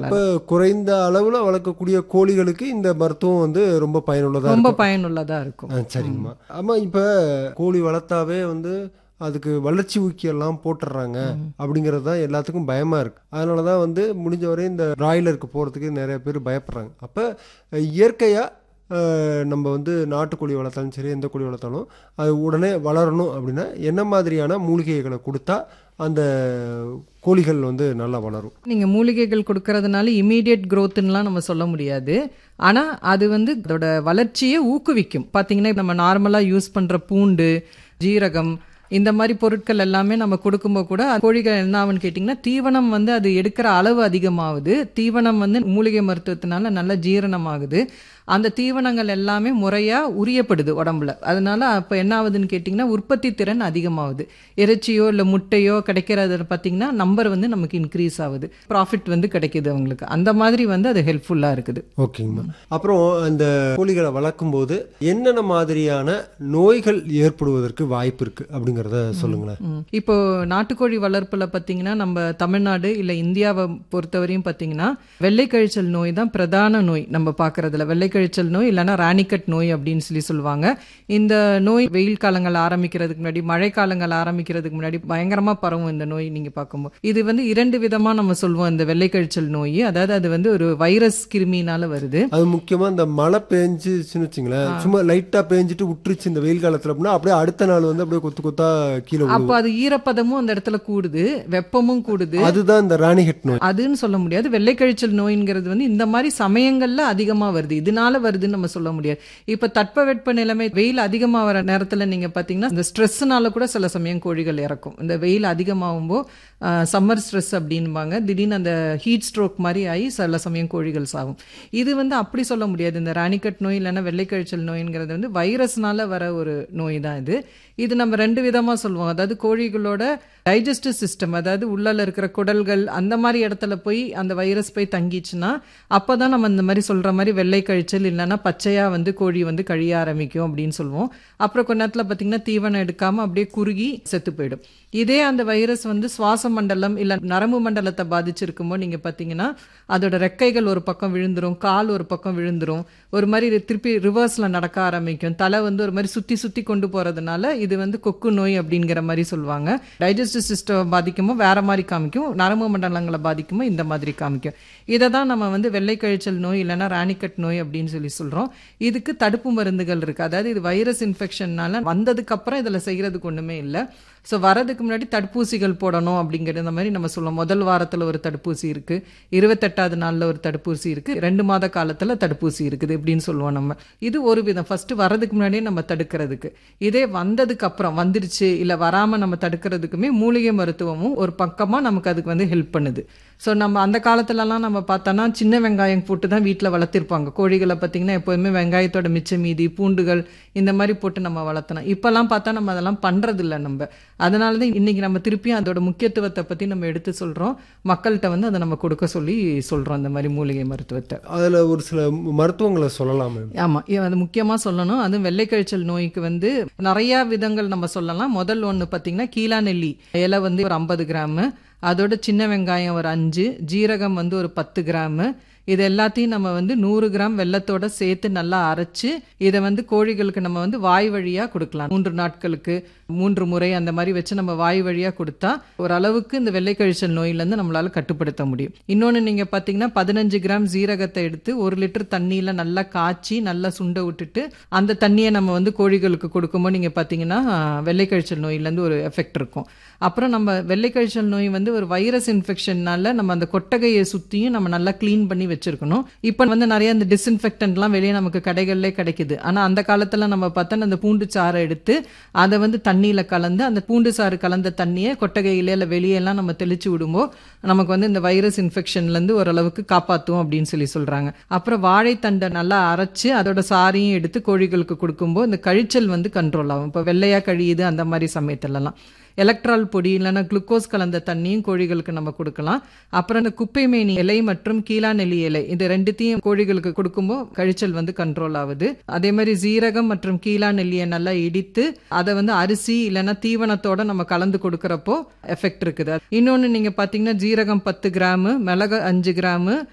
அப்ப குறைந்த அளவுல வளர்க்கக்கூடிய கோழிகளுக்கு இந்த மருத்துவம் வந்து ரொம்ப பயனுள்ளதா ரொம்ப இருக்கும். பயனுள்ளதா இருக்கும். சரிங்கம்மா. ஆமா, இப்ப கோழி வளர்த்தாவே வந்து அதுக்கு வளர்ச்சி ஊக்கியெல்லாம் போட்டுடுறாங்க அப்படிங்கிறது தான் எல்லாத்துக்கும் பயமா இருக்கு. அதனால தான் வந்து முடிஞ்ச வரை இந்த பிராய்லருக்கு போகிறதுக்கு நிறைய பேர் பயப்படுறாங்க. அப்போ இயற்கையாக நம்ம வந்து நாட்டுக்கோழி வளர்த்தாலும் சரி, எந்த கோழி வளர்த்தாலும் அது உடனே வளரணும் அப்படின்னா என்ன மாதிரியான மூலிகைகளை கொடுத்தா அந்த கோழிகள் வந்து நல்லா வளரும்? நீங்க மூலிகைகள் கொடுக்கறதுனால இமீடியட் growthன்னுலாம் நம்ம சொல்ல முடியாது. ஆனா அது வந்து அதோட வளர்ச்சியை ஊக்குவிக்கும். பாத்தீங்கன்னா நம்ம நார்மலா யூஸ் பண்ற பூண்டு, ஜீரகம் இந்த மாதிரி பொருட்கள் எல்லாமே நம்ம கொடுக்கும்போது கூட கோழிகள் என்ன ஆகுன்னு கேட்டிங்கன்னா, தீவனம் வந்து அது எடுக்கிற அளவு அதிகமாகுது. தீவனம் வந்து மூலிகை மருத்துவத்தினால நல்ல ஜீரணம் ஆகுது. அந்த தீவனங்கள் எல்லாமே முறையா உரியப்படுது உடம்புல. அதனால அப்ப என்ன ஆகுதுன்னு கேட்டிங்கன்னா, உற்பத்தி திறன் அதிகமாகுது. இறைச்சியோ இல்லை முட்டையோ கிடைக்கிறத பார்த்தீங்கன்னா நம்பர் வந்து நமக்கு இன்க்ரீஸ் ஆகுது. ப்ராஃபிட் வந்து கிடைக்குது அவங்களுக்கு. அந்த மாதிரி வந்து அது ஹெல்ப்ஃபுல்லாக இருக்குது. ஓகேங்கம்மா. அப்புறம் அந்த கோழிகளை வளர்க்கும் போது என்னென்ன மாதிரியான நோய்கள் ஏற்படுவதற்கு வாய்ப்பு இருக்கு அப்படிங்கிறத சொல்லுங்களேன். இப்போ நாட்டுக்கோழி வளர்ப்புல பார்த்தீங்கன்னா நம்ம தமிழ்நாடு இல்லை இந்தியாவை பொறுத்தவரையும் பார்த்தீங்கன்னா வெள்ளை கழிச்சல் நோய் தான் பிரதான நோய் நம்ம பார்க்கறதுல. வெள்ளை கழிச்சல் நோய் இல்லைன்னா ராணிக்கட் நோய் அப்படின்னு சொல்லுவாங்க. இந்த நோய் வெயில் காலங்கள் ஆரம்பிக்கிறதுக்கு முன்னாடி, மழை காலங்கள் ஆரம்பிக்கிறதுக்கு முன்னாடி பயங்கரமா பரவும் இந்த நோய். நீங்க பார்க்கும்போது இது வந்து 2 விதமா நம்ம சொல்லுவோம். இந்த வெள்ளை கழிச்சல் நோய் அதாவது அது வந்து ஒரு வைரஸ் கிருமினால வருது. அது முக்கியமா இந்த மழை பெஞ்சுச்சுன்னு வச்சுங்களேன், சும்மா லைட்டா பெஞ்சிட்டு விட்டுருச்சு இந்த வெயில் காலத்துல அப்படின்னா அப்படியே அடுத்த நாள் வந்து அப்படியே கொத்து கொத்தா கீழே விழுது. அப்போ அது ஈரப்பதமும் அந்த இடத்துல கூடுது, வெப்பமும் கூடுது. அதுதான் இந்த ராணிகட் நோய். அதுன்னு சொல்ல முடியாது. வெள்ளை கழிச்சல் நோய்ங்கிறது வந்து இந்த மாதிரி சமயங்கள்ல அதிகமா வருது. இதனால வருதுன்னு நம்ம சொல்ல முடியாது. இப்ப தட்பவெட்ப நிலைமை வெயில் அதிகமா வர நேரத்துல நீங்க பாத்தீங்கன்னா இந்த ஸ்ட்ரெஸ்னால கூட சில சமயம் கோழிகள் இறக்கும். இந்த வெயில் அதிகமாகும் போது சம்மர் ஸ்ட்ரெஸ் அப்படின்பாங்க. திடீர்னு அந்த ஹீட் ஸ்ட்ரோக் மாதிரி ஆகி சில சமயம் கோழிகள் சாகும். இது வந்து அப்படி சொல்ல முடியாது. இந்த ராணிக்கட் நோய் இல்லைன்னா வெள்ளை கழிச்சல் நோய்ங்கிறது வந்து வைரஸ்னால வர ஒரு நோய் தான் இது. இது நம்ம 2 விதமா சொல்லுவோம். அதாவது கோழிகளோட டைஜஸ்டிவ் சிஸ்டம், அதாவது உள்ளல இருக்கிற குடல்கள் அந்த மாதிரி இடத்துல போய் அந்த வைரஸ் போய் தங்கிச்சுன்னா அப்பதான் நம்ம இந்த மாதிரி சொல்ற மாதிரி வெள்ளை கழிச்சல் இல்லைன்னா பச்சையா வந்து கோழி வந்து கழிய ஆரம்பிக்கும் அப்படின்னு சொல்லுவோம். அப்புறம் கொஞ்ச நேரத்தில் பார்த்தீங்கன்னா தீவனம் எடுக்காம அப்படியே குறுகி செத்து போயிடும். இதே அந்த வைரஸ் வந்து சுவாச மண்டலம் இல்லை நரம்பு மண்டலத்தை பாதிச்சிருக்கும்போது நீங்க பார்த்தீங்கன்னா அதோட ரெக்கைகள் ஒரு பக்கம் விழுந்துரும், கால் ஒரு பக்கம் விழுந்துரும், ஒரு மாதிரி திருப்பி ரிவர்ஸ்ல நடக்க ஆரம்பிக்கும், தலை வந்து ஒரு மாதிரி சுத்தி சுத்தி கொண்டு போறதுனால இது வந்து கொக்கு நோய் அப்படிங்கிற மாதிரி சொல்லுவாங்க. டைஜஸ்டிவ் சிஸ்டம் பாதிக்குமோ வேற மாதிரி காமிக்கும், நரம்பு மண்டலங்களை பாதிக்குமோ இந்த மாதிரி காமிக்கும். இதை தான் நம்ம வந்து வெள்ளை கழிச்சல் நோய் இல்லைன்னா ராணிக்கட் நோய் அப்படின்னு சொல்றோம். இதுக்கு தடுப்பு மருந்துகள் இருக்கு. அதாவது இது வைரஸ் இன்ஃபெக்ஷன்னால வந்ததுக்கு அப்புறம் இதுல செய்யறதுக்கு ஒண்ணுமே இல்லை. ஸோ வரதுக்கு முன்னாடி தடுப்பூசிகள் போடணும் அப்படிங்கிற மாதிரி நம்ம சொல்லுவோம். முதல் வாரத்தில் ஒரு தடுப்பூசி இருக்கு, 28வது நாளில் ஒரு தடுப்பூசி இருக்கு, 2 மாத காலத்தில் தடுப்பூசி இருக்குது இப்படின்னு சொல்லுவோம் நம்ம. இது ஒரு விதம் ஃபர்ஸ்ட் வரதுக்கு முன்னாடியே நம்ம தடுக்கிறதுக்கு. இதே வந்ததுக்கு அப்புறம் வந்துருச்சு இல்லை வராமல் நம்ம தடுக்கிறதுக்குமே மூலிகை மருத்துவமும் ஒரு பக்கமாக நமக்கு அதுக்கு வந்து ஹெல்ப் பண்ணுது. ஸோ நம்ம அந்த காலத்துலலாம் நம்ம பார்த்தோன்னா சின்ன வெங்காயம் போட்டு தான் வீட்டில் வளர்த்திருப்பாங்க. கோழிகளை பார்த்தீங்கன்னா எப்போதுமே வெங்காயத்தோட மிச்ச மீதி பூண்டுகள் இந்த மாதிரி போட்டு நம்ம வளர்த்தணும். இப்போல்லாம் பார்த்தா நம்ம அதெல்லாம் பண்ணுறதில்ல நம்ம. அதனால தான் இன்னைக்கு நம்ம திருப்பியும் அதோட முக்கியத்துவத்தை பற்றி நம்ம எடுத்து சொல்கிறோம். மக்கள்கிட்ட வந்து அதை நம்ம கொடுக்க சொல்லி சொல்கிறோம் இந்த மாதிரி மூலிகை மருத்துவத்தை. அதில் ஒரு சில மருத்துவங்களை சொல்லலாமே? ஆமாம், அது முக்கியமாக சொல்லணும். அதுவும் வெள்ளை கழிச்சல் நோய்க்கு வந்து நிறையா விதங்கள் நம்ம சொல்லலாம். முதல் ஒன்று பார்த்தீங்கன்னா கீழா நெல்லி இலை வந்து ஒரு 50 கிராமு, அதோட சின்ன வெங்காயம் ஒரு 5, ஜீரகம் வந்து ஒரு 10 கிராமு, இது எல்லாத்தையும் நம்ம வந்து 100 கிராம் வெல்லத்தோட சேர்த்து நல்லா அரைச்சு இதை வந்து கோழிகளுக்கு நம்ம வந்து வாய் வழியா கொடுக்கலாம். 3 நாட்களுக்கு 3 முறை அந்த மாதிரி வச்சு நம்ம வாய் வழியா கொடுத்தா ஓரளவுக்கு இந்த வெள்ளை கழிச்சல் நோயிலேருந்து நம்மளால கட்டுப்படுத்த முடியும். இன்னொன்று நீங்க பார்த்தீங்கன்னா 15 கிராம் ஜீரகத்தை எடுத்து 1 லிட்டர் தண்ணியில நல்லா காய்ச்சி நல்லா சுண்ட விட்டுட்டு அந்த தண்ணியை நம்ம வந்து கோழிகளுக்கு கொடுக்கும்போது நீங்க பார்த்தீங்கன்னா வெள்ளை கழிச்சல் நோயிலேருந்து ஒரு எஃபெக்ட் இருக்கும். அப்புறம் நம்ம வெள்ளை கழிச்சல் நோய் வந்து ஒரு வைரஸ் இன்ஃபெக்ஷன்னால நம்ம அந்த கொட்டகையை சுற்றியும் நம்ம நல்லா க்ளீன் பண்ணி வச்சிருக்கணும். இப்போ வந்து நிறைய இந்த டிஸ்இன்ஃபெக்டன்ட்லாம் வெளியே நமக்கு கடைகள்லே கிடைக்குது. ஆனால் அந்த காலத்தில் நம்ம பார்த்தா அந்த பூண்டு சாறை எடுத்து அதை வந்து தண்ணியில் கலந்து அந்த பூண்டு சாறு கலந்த தண்ணியை கொட்டகையிலே இல்லை வெளியெல்லாம் நம்ம தெளிச்சு விடும்போது நமக்கு வந்து இந்த வைரஸ் இன்ஃபெக்ஷன்லேருந்து ஓரளவுக்கு காப்பாற்றும் அப்படின்னு சொல்கிறாங்க. அப்புறம் வாழைத்தண்டை நல்லா அரைச்சு அதோட சாரையும் எடுத்து கோழிகளுக்கு கொடுக்கும்போது இந்த கழிச்சல் வந்து கண்ட்ரோல் ஆகும். இப்போ வெள்ளையாக கழியுது அந்த மாதிரி சமயத்துலலாம் எலக்ட்ரால் பொடி இல்லைன்னா குளுக்கோஸ் கலந்த தண்ணியும் கோழிகளுக்கு நம்ம கொடுக்கலாம். அப்புறம் இந்த குப்பைமேனி இலை மற்றும் கீழா நெல்லி இலை இது 2த்தையும் கோழிகளுக்கு கொடுக்கும்போது கழிச்சல் வந்து கண்ட்ரோல் ஆகுது. அதே மாதிரி ஜீரகம் மற்றும் கீழா நெல்லியை நல்லா இடித்து அதை வந்து அரிசி இல்லைன்னா தீவனத்தோட நம்ம கலந்து கொடுக்கறப்போ எஃபெக்ட் இருக்குது. இன்னொன்று நீங்க பார்த்தீங்கன்னா ஜீரகம் 10 கிராமு, மிளகு 5 கிராமு,